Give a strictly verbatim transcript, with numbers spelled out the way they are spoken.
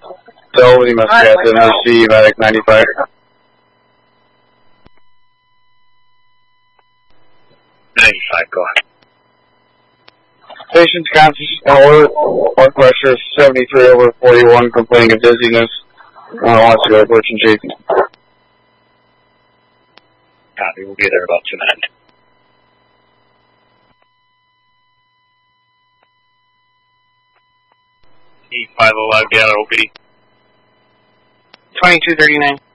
Delta Lima Scranton, receive Medic ninety-five. ninety-five, go ahead. Patient's conscious alert, blood pressure seventy-three over forty-one, complaining of dizziness. Uh, wants to go to Butch and J P. Copy, we'll be there in about two minutes. E five oh five, get out of O P D. twenty-two thirty-nine.